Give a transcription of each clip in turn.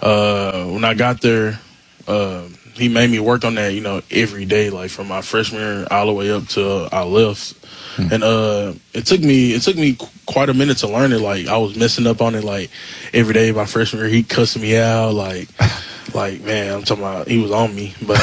When I got there, he made me work on that, every day, like from my freshman year all the way up to I left. And it took me quite a minute to learn it. Like I was messing up on it like every day. My freshman year, he cussing me out like man, I'm talking about he was on me. But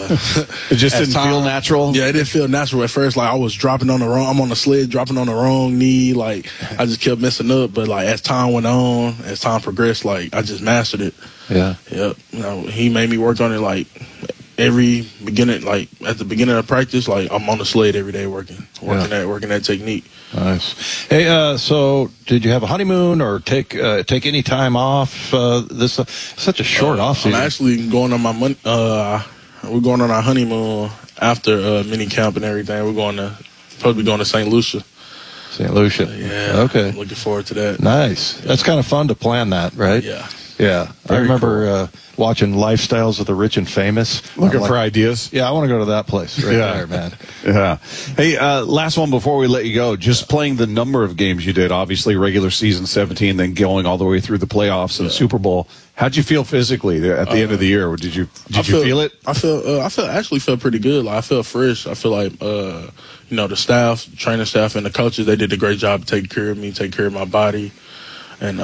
it just didn't feel natural. Yeah, it didn't feel natural at first. Like I was I'm on the sled dropping on the wrong knee. Like I just kept messing up. But like as time went on, as time progressed, like I just mastered it. Yeah. Yep. He made me work on it like every beginning, like at the beginning of practice, like I'm on the sled every day working that technique. Nice. Hey, so did you have a honeymoon or take any time off? This such a short off season. I'm actually going on my money. We're going on our honeymoon after mini camp and everything. We're supposed to be going to St. Lucia. St. Lucia. Yeah. Okay. I'm looking forward to that. Nice. That's kind of fun to plan that, right? Yeah. Yeah. I remember watching Lifestyles of the Rich and Famous. Looking for ideas. Yeah, I want to go to that place there, man. Yeah. Hey, last one before we let you go. Just playing the number of games you did, obviously regular season 17, then going all the way through the playoffs and the Super Bowl. How'd you feel physically at the end of the year? Did you feel it? I actually felt pretty good. Like I felt fresh. I feel like the staff, training staff, and the coaches, they did a great job taking care of me, taking care of my body, and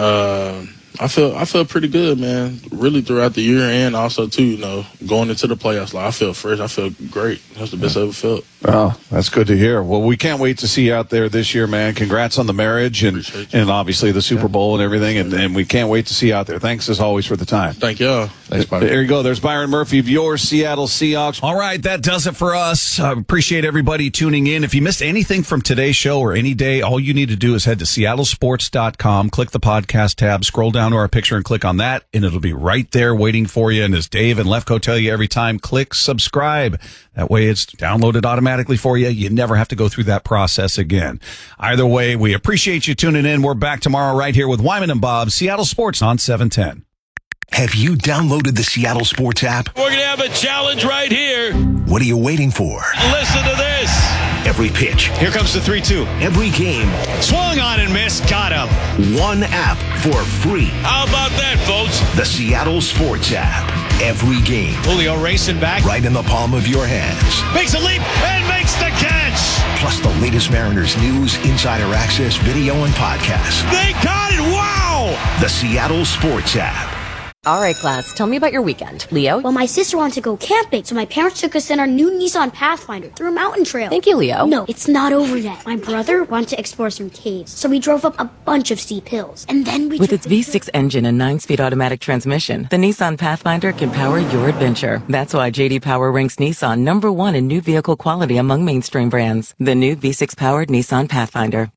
I felt pretty good, man. Really throughout the year, and also too, going into the playoffs. Like I felt fresh. I felt great. That's the best I ever felt. Oh, that's good to hear. Well, we can't wait to see you out there this year, man. Congrats on the marriage and obviously the Super Bowl and everything. And we can't wait to see you out there. Thanks as always for the time. Thank y'all. Thanks, buddy. There you go. There's Byron Murphy of your Seattle Seahawks. All right, that does it for us. I appreciate everybody tuning in. If you missed anything from today's show or any day, all you need to do is head to seattlesports.com, click the podcast tab, scroll down to our picture and click on that, and it'll be right there waiting for you. And as Dave and Lefko tell you every time, click subscribe. That way it's downloaded automatically for you. You never have to go through that process again. Either way, we appreciate you tuning in. We're back tomorrow right here with Wyman and Bob, Seattle Sports on 710. Have you downloaded the Seattle Sports app? We're going to have a challenge right here. What are you waiting for? Listen to this. Every pitch. Here comes the 3-2. Every game. Swung on and missed. Got him. One app for free. How about that, folks? The Seattle Sports app. Every game. Julio racing back. Right in the palm of your hands. Makes a leap and makes the catch. Plus the latest Mariners news, insider access, video, and podcasts. They got it. Wow. The Seattle Sports app. All right, class, tell me about your weekend. Leo? Well, my sister wanted to go camping, so my parents took us in our new Nissan Pathfinder through a mountain trail. Thank you, Leo. No, it's not over yet. My brother wanted to explore some caves, so we drove up a bunch of steep hills. And then we With its V6 engine and 9-speed automatic transmission, the Nissan Pathfinder can power your adventure. That's why J.D. Power ranks Nissan #1 in new vehicle quality among mainstream brands. The new V6-powered Nissan Pathfinder.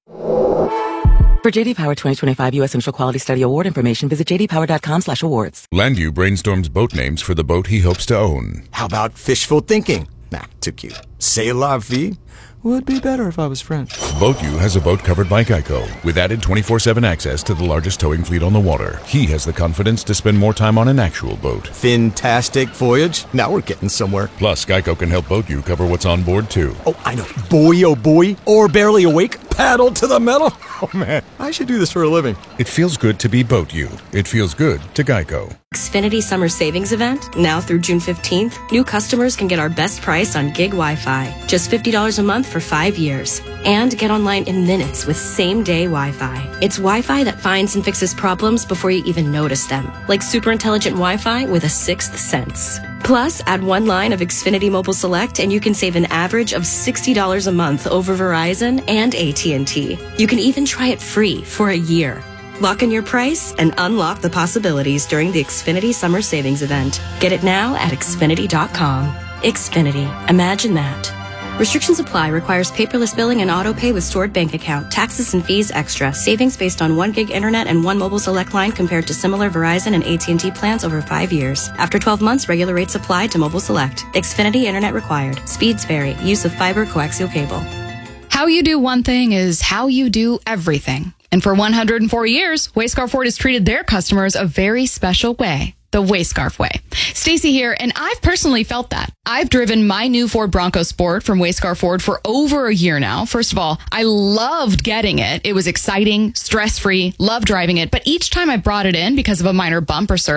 For J.D. Power 2025 U.S. Initial Quality Study Award information, visit jdpower.com/awards. Landu brainstorms boat names for the boat he hopes to own. How about fishful thinking? Nah, too cute. C'est la vie? Would be better if I was French. BoatU has a boat covered by Geico, with added 24/7 access to the largest towing fleet on the water. He has the confidence to spend more time on an actual boat. Fantastic voyage. Now we're getting somewhere. Plus, Geico can help BoatU cover what's on board, too. Oh, I know. Boy, oh boy. Or barely awake. Paddle to the metal. Oh, man. I should do this for a living. It feels good to be BoatU. It feels good to Geico. Xfinity Summer Savings Event, now through June 15th, new customers can get our best price on gig Wi-Fi, just $50 a month for 5 years, and get online in minutes with same-day Wi-Fi. It's Wi-Fi that finds and fixes problems before you even notice them, like super intelligent Wi-Fi with a sixth sense. Plus, add one line of Xfinity Mobile Select and you can save an average of $60 a month over Verizon and AT&T. You can even try it free for a year. Lock in your price and unlock the possibilities during the Xfinity Summer Savings Event. Get it now at Xfinity.com. Xfinity. Imagine that. Restrictions apply. Requires paperless billing and auto pay with stored bank account. Taxes and fees extra. Savings based on 1 gig internet and 1 mobile select line compared to similar Verizon and AT&T plans over 5 years. After 12 months, regular rates apply to mobile select. Xfinity internet required. Speeds vary. Use of fiber coaxial cable. How you do one thing is how you do everything. And for 104 years, Wayscarf Ford has treated their customers a very special way. The Wayscarf way. Stacy here, and I've personally felt that. I've driven my new Ford Bronco Sport from Wayscarf Ford for over a year now. First of all, I loved getting it. It was exciting, stress-free, loved driving it. But each time I brought it in because of a minor bump or service,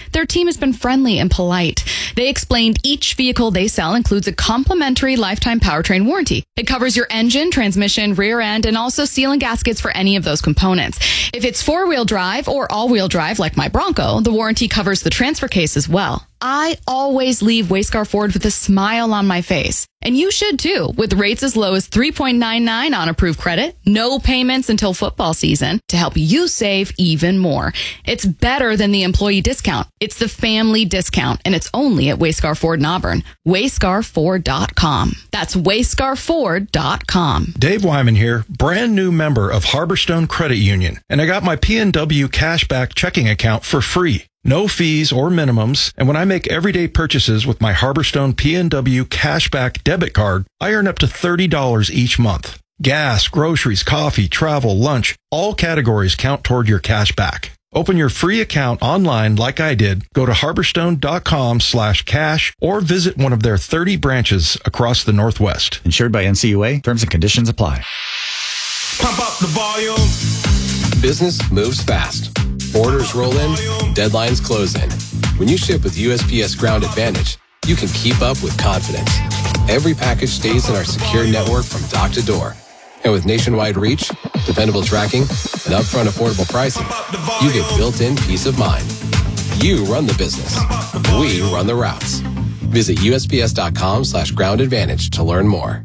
their team has been friendly and polite. They explained each vehicle they sell includes a complimentary lifetime powertrain warranty. It covers your engine, transmission, rear end, and also seal and gaskets for any of those components. If it's four-wheel drive or all-wheel drive like my Bronco, the warranty covers the transfer case as well. I always leave Wayscar Ford with a smile on my face. And you should too, with rates as low as 3.99 on approved credit, no payments until football season to help you save even more. It's better than the employee discount. It's the family discount, and it's only at Wayscar Ford in Auburn. WayscarFord.com. That's WayscarFord.com. Dave Wyman here, brand new member of Harborstone Credit Union, and I got my PNW cashback checking account for free. No fees or minimums, and when I make everyday purchases with my Harborstone PNW cashback debit card, I earn up to $30 each month. Gas, groceries, coffee, travel, lunch, all categories count toward your cashback. Open your free account online like I did. Go to harborstone.com/cash or visit one of their 30 branches across the Northwest. Insured by NCUA. Terms and conditions apply. Pump up the volume. Business moves fast. Orders roll in, deadlines close in. When you ship with USPS Ground Advantage, you can keep up with confidence. Every package stays in our secure network from dock to door. And with nationwide reach, dependable tracking, and upfront affordable pricing, you get built-in peace of mind. You run the business. We run the routes. Visit USPS.com/Ground Advantage to learn more.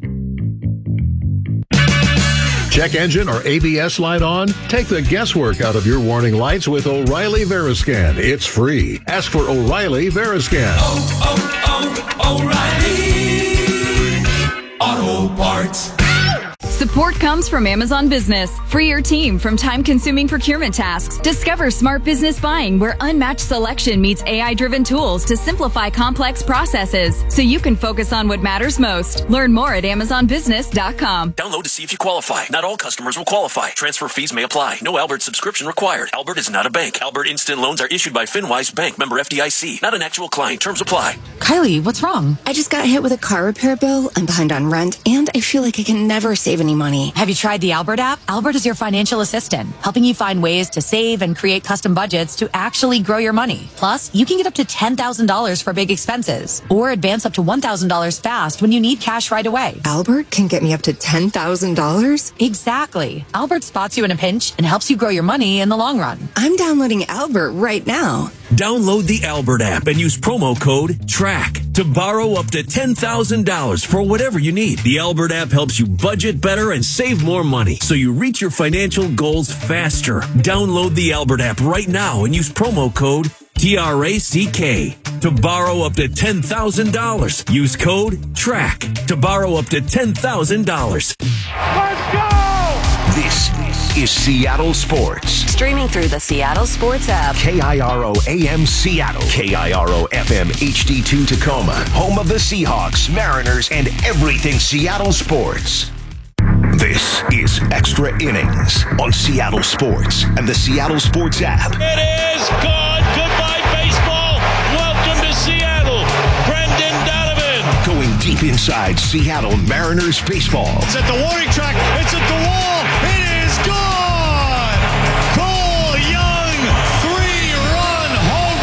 Check engine or ABS light on? Take the guesswork out of your warning lights with O'Reilly Veriscan. It's free. Ask for O'Reilly Veriscan. O'Reilly Auto Parts. Support comes from Amazon Business. Free your team from time-consuming procurement tasks. Discover smart business buying where unmatched selection meets AI-driven tools to simplify complex processes so you can focus on what matters most. Learn more at AmazonBusiness.com. Download to see if you qualify. Not all customers will qualify. Transfer fees may apply. No Albert subscription required. Albert is not a bank. Albert Instant Loans are issued by FinWise Bank, member FDIC. Not an actual client. Terms apply. Kylie, what's wrong? I just got hit with a car repair bill. I'm behind on rent, and I feel like I can never save any money. Have you tried the Albert app? Albert is your financial assistant, helping you find ways to save and create custom budgets to actually grow your money. Plus, you can get up to $10,000 for big expenses or advance up to $1,000 fast when you need cash right away. Albert can get me up to $10,000? Exactly. Albert spots you in a pinch and helps you grow your money in the long run. I'm downloading Albert right now. Download the Albert app and use promo code TRACK to borrow up to $10,000 for whatever you need. The Albert app helps you budget better and save more money so you reach your financial goals faster. Download the Albert app right now and use promo code TRACK to borrow up to $10,000. Use code TRACK to borrow up to $10,000. Let's go! This is Seattle Sports. Streaming through the Seattle Sports app. KIRO AM Seattle. KIRO FM HD2 Tacoma. Home of the Seahawks, Mariners, and everything Seattle sports. This is Extra Innings on Seattle Sports and the Seattle Sports app. It is good. Goodbye, baseball. Welcome to Seattle. Brendan Donovan. Going deep inside Seattle Mariners baseball. It's at the warning track. It's at the wall. It is gone. Cole Young, 3-run home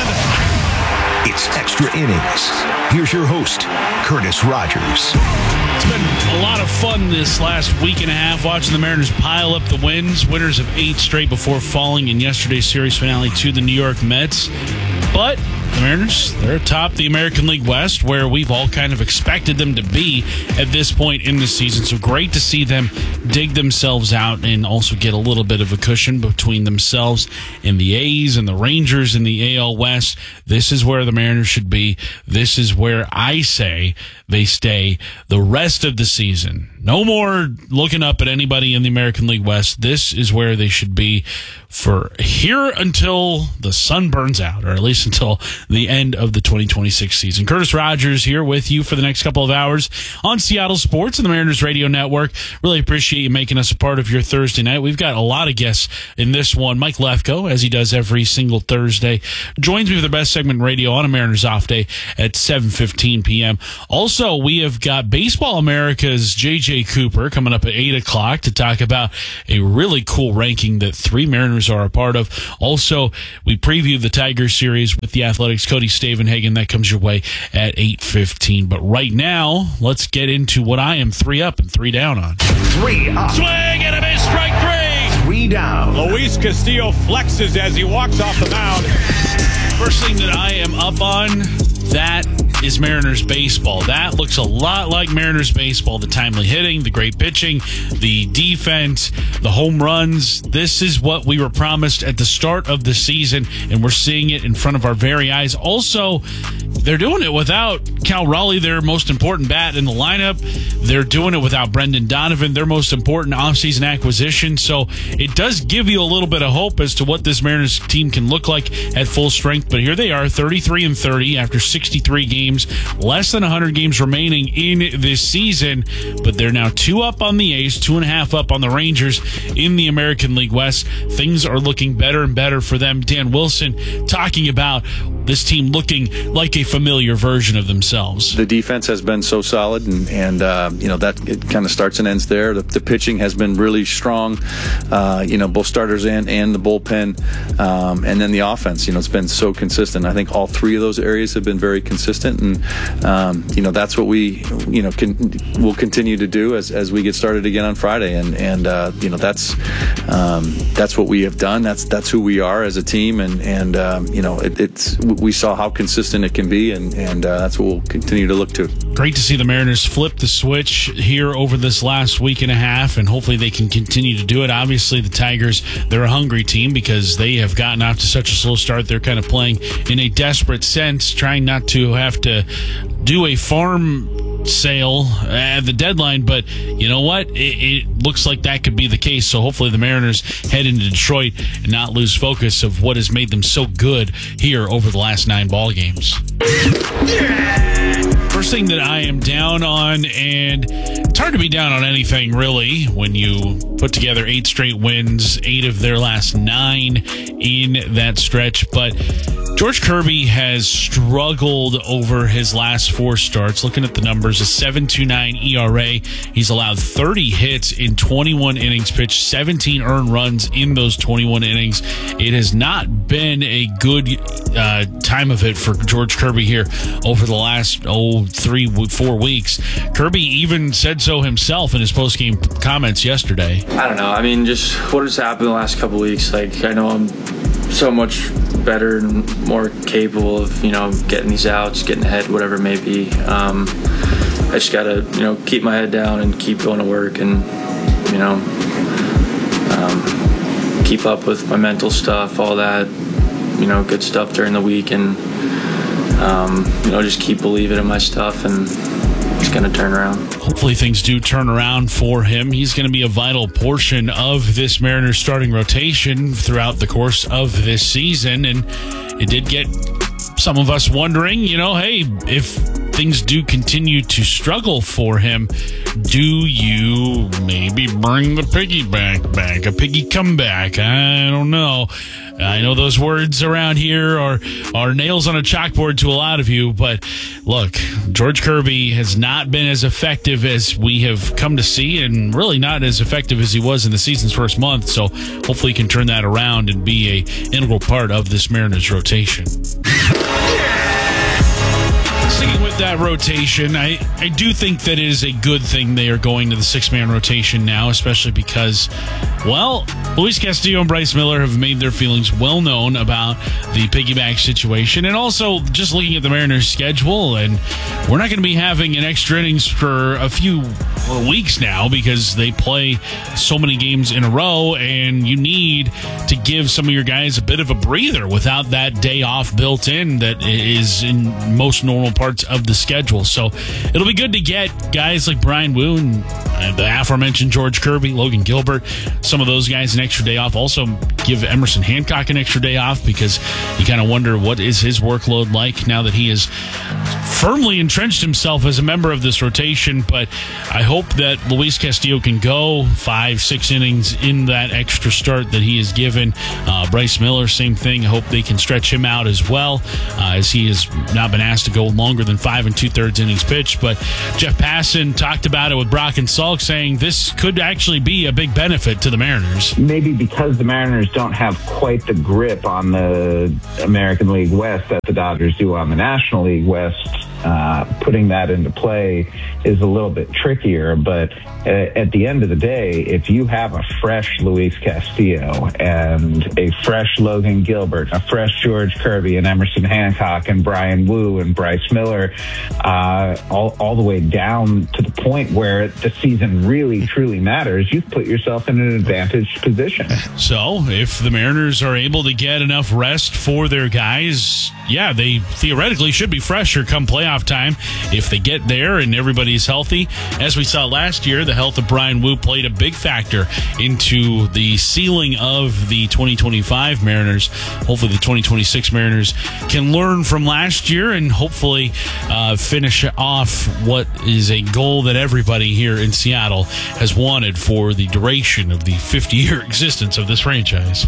run. It's Extra Innings. Here's your host, Curtis Rogers. It's been a lot of fun this last week and a half watching the Mariners pile up the wins. Winners of 8 straight before falling in yesterday's series finale to the New York Mets. But the Mariners, they're atop the American League West, where we've all kind of expected them to be at this point in the season. So great to see them dig themselves out and also get a little bit of a cushion between themselves and the A's and the Rangers in the AL West. This is where the Mariners should be. This is where I say they stay the rest of the season. No more looking up at anybody in the American League West. This is where they should be for here until the sun burns out, or at least until the end of the 2026 season. Curtis Rogers here with you for the next couple of hours on Seattle Sports and the Mariners Radio Network. Really appreciate you making us a part of your Thursday night. We've got a lot of guests in this one. Mike Lefko, as he does every single Thursday, joins me for the best segment in radio on a Mariners off day at 7:15 p.m. Also, we have got Baseball America's J.J. Cooper coming up at 8 o'clock to talk about a really cool ranking that 3 Mariners Mariners are a part of. Also, we preview the Tigers series with the Athletics' Cody Stavenhagen. That comes your way at 8:15. But right now, let's get into what I am 3 up and 3 down on. 3 up. Swing and a miss, strike 3. 3 down. Luis Castillo flexes as he walks off the mound. First thing that I am up on, that is Mariners baseball. That looks a lot like Mariners baseball. The timely hitting, the great pitching, the defense, the home runs. This is what we were promised at the start of the season, and we're seeing it in front of our very eyes. Also, they're doing it without Cal Raleigh, their most important bat in the lineup. They're doing it without Brendan Donovan, their most important offseason acquisition. So it does give you a little bit of hope as to what this Mariners team can look like at full strength. But here they are, 33-30 after 63 games. Less than 100 games remaining in this season, but they're now 2 up on the A's, 2.5 up on the Rangers in the American League West. Things are looking better and better for them. Dan Wilson talking about this team looking like a familiar version of themselves. The defense has been so solid, and that it kind of starts and ends there. The pitching has been really strong, both starters and the bullpen, and then the offense. It's been so consistent. I think all 3 of those areas have been very consistent, and that's what we will continue to do as we get started again on Friday, and that's what we have done. That's who we are as a team, and we saw how consistent it can be, and that's what we'll continue to look to. Great to see the Mariners flip the switch here over this last week and a half, and hopefully they can continue to do it. Obviously, the Tigers, they're a hungry team because they have gotten off to such a slow start. They're kind of playing in a desperate sense, trying not to have to do a farm sale at the deadline, but you know what? It looks like that could be the case. So hopefully the Mariners head into Detroit and not lose focus of what has made them so good here over the last 9 ball games. First thing that I am down on, and it's hard to be down on anything really when you put together 8 straight wins, 8 of their last 9 in that stretch, but George Kirby has struggled over his last 4 starts. Looking at the numbers, a 7.29 ERA. He's allowed 30 hits in 21 innings pitched, 17 earned runs in those 21 innings. It has not been a good time of it for George Kirby here over the last 3-4 weeks. Kirby even said so himself in his post-game comments yesterday. I don't know. I mean, just what has happened the last couple weeks. Like, I know I'm so much better and more capable of, getting these outs, getting ahead, whatever it may be. I just got to, keep my head down and keep going to work and, keep up with my mental stuff, all that, good stuff during the week, and, just keep believing in my stuff, and it's going to turn around. Hopefully things do turn around for him. He's going to be a vital portion of this Mariners starting rotation throughout the course of this season. And it did get some of us wondering, hey, if things do continue to struggle for him, do you maybe bring the piggy bank back, a piggy comeback? I don't know. I know those words around here are nails on a chalkboard to a lot of you, but look, George Kirby has not been as effective as we have come to see, and really not as effective as he was in the season's first month, so hopefully he can turn that around and be an integral part of this Mariners rotation. Sticking with that rotation, I do think that it is a good thing they are going to the 6-man rotation now, especially because, well, Luis Castillo and Bryce Miller have made their feelings well known about the piggyback situation, and also just looking at the Mariners' schedule, and we're not going to be having an extra innings for a few weeks now because they play so many games in a row, and you need to give some of your guys a bit of a breather without that day off built in that is in most normal parts of the schedule. So it'll be good to get guys like Brian Wu and the aforementioned George Kirby, Logan Gilbert, some of those guys an extra day off. Also give Emerson Hancock an extra day off because you kind of wonder what is his workload like now that he is firmly entrenched himself as a member of this rotation, but I hope that Luis Castillo can go 5-6 innings in that extra start that he is given. Bryce Miller, same thing. I hope they can stretch him out as well, as he has not been asked to go longer than 5 2/3 innings pitched. But Jeff Passan talked about it with Brock and Salk, saying this could actually be a big benefit to the Mariners. Maybe because the Mariners don't have quite the grip on the American League West that the Dodgers do on the National League West, putting that into play is a little bit trickier. But at the end of the day, if you have a fresh Luis Castillo and a fresh Logan Gilbert, a fresh George Kirby and Emerson Hancock and Brian Wu and Bryce Miller, all the way down to the point where the season really, truly matters, you've put yourself in an advantaged position. So if the Mariners are able to get enough rest for their guys, yeah, they theoretically should be fresher come playoff time if they get there and everybody's healthy. As we saw last year, the health of Brian Wu played a big factor into the ceiling of the 2025 Mariners. Hopefully the 2026 Mariners can learn from last year and hopefully finish off what is a goal that everybody here in Seattle has wanted for the duration of the 50-year existence of this franchise.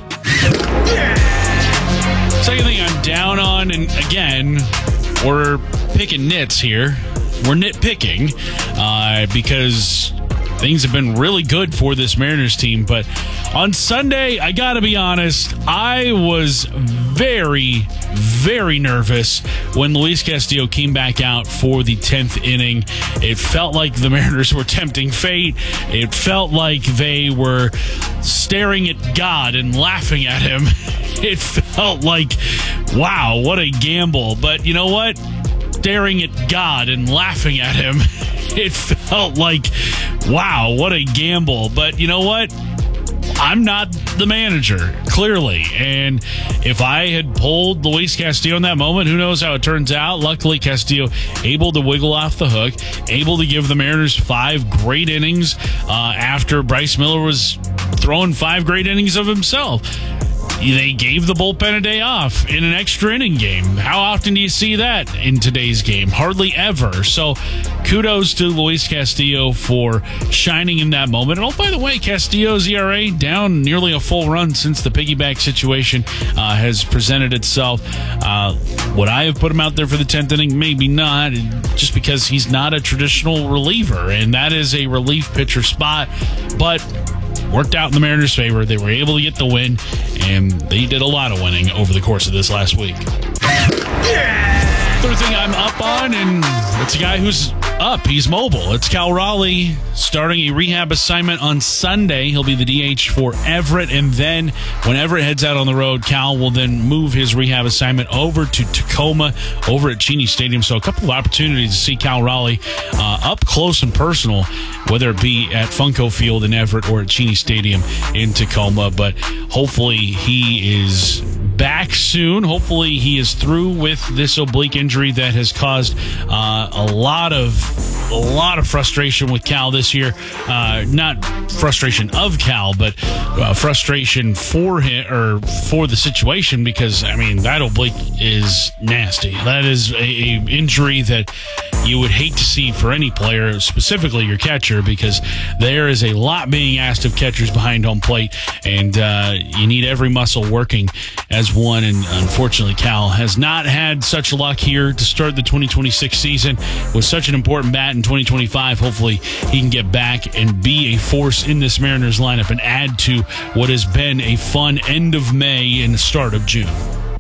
Second thing I'm down on, and again, we're picking nits here. We're nitpicking because things have been really good for this Mariners team. But on Sunday, I got to be honest, I was very, very nervous when Luis Castillo came back out for the 10th inning. It felt like the Mariners were tempting fate. It felt like they were staring at God and laughing at him. It felt like, wow, what a gamble. But you know what? Staring at God and laughing at him. It felt like, wow, what a gamble. But you know what? I'm not the manager, clearly. And if I had pulled Luis Castillo in that moment, who knows how it turns out. Luckily, Castillo able to wiggle off the hook, able to give the Mariners 5 great innings after Bryce Miller was throwing 5 great innings of himself. They gave the bullpen a day off in an extra inning game. How often do you see that in today's game? Hardly ever. So kudos to Luis Castillo for shining in that moment. And oh, by the way, Castillo's ERA down nearly a full run since the piggyback situation has presented itself. Would I have put him out there for the 10th inning? Maybe not, just because he's not a traditional reliever, and that is a relief pitcher spot. But worked out in the Mariners' favor. They were able to get the win, and they did a lot of winning over the course of this last week. Third thing I'm up on, and it's a guy who's up. He's mobile. It's Cal Raleigh starting a rehab assignment on Sunday. He'll be the DH for Everett, and then when Everett heads out on the road, Cal will then move his rehab assignment over to Tacoma over at Cheney Stadium. So a couple of opportunities to see Cal Raleigh up close and personal, whether it be at Funko Field in Everett or at Cheney Stadium in Tacoma. But hopefully he is back soon. Hopefully he is through with this oblique injury that has caused a lot of frustration with Cal this year. Not frustration of Cal, but frustration for him or for the situation, because I mean that oblique is nasty. That is a injury that you would hate to see for any player, specifically your catcher, because there is a lot being asked of catchers behind home plate, and you need every muscle working as one. And unfortunately, Cal has not had such luck here to start the 2026 season with such an important bat in 2025. Hopefully, he can get back and be a force in this Mariners lineup and add to what has been a fun end of May and the start of June.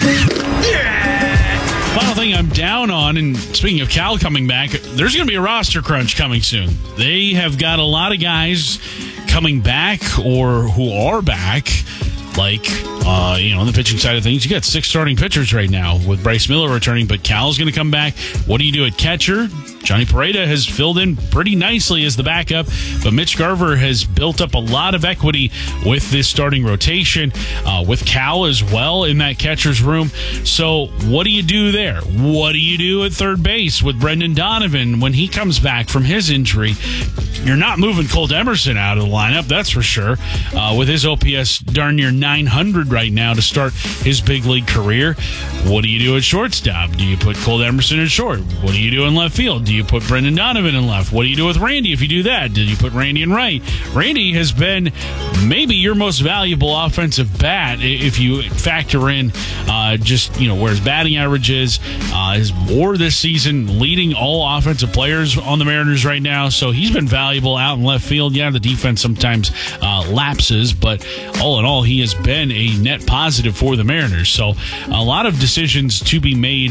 Final thing I'm down on, and speaking of Cal coming back, there's going to be a roster crunch coming soon. They have got a lot of guys coming back or who are back, like, on the pitching side of things. You got 6 starting pitchers right now with Bryce Miller returning, but Cal's going to come back. What do you do at catcher? Johnny Pareda has filled in pretty nicely as the backup, but Mitch Garver has built up a lot of equity with this starting rotation, with Cal as well in that catcher's room. So what do you do there? What do you do at third base with Brendan Donovan when he comes back from his injury? You're not moving Colt Emerson out of the lineup, that's for sure, with his OPS darn near 900 right now to start his big league career. What do you do at shortstop? Do you put Colt Emerson in short? What do you do in left field? Do you put Brendan Donovan in left? What do you do with Randy if you do that? Do you put Randy in right? Randy has been maybe your most valuable offensive bat if you factor in just where his batting average is. His WAR this season leading all offensive players on the Mariners right now. So he's been valuable out in left field. Yeah, the defense sometimes lapses, but all in all, he has been a net positive for the Mariners. So a lot of decisions to be made